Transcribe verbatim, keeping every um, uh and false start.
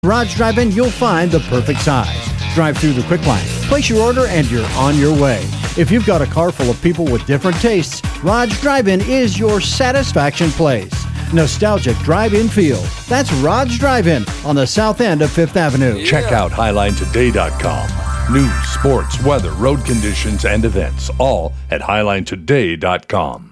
Raj Drive-In, you'll find the perfect size. Drive through the quick line, place your order, and you're on your way. If you've got a car full of people with different tastes, Raj Drive-In is your satisfaction place. Nostalgic drive-in feel. That's Raj Drive-In on the south end of Fifth Avenue. Yeah. Check out highline today dot com. News, sports, weather, road conditions, and events, all at highline today dot com.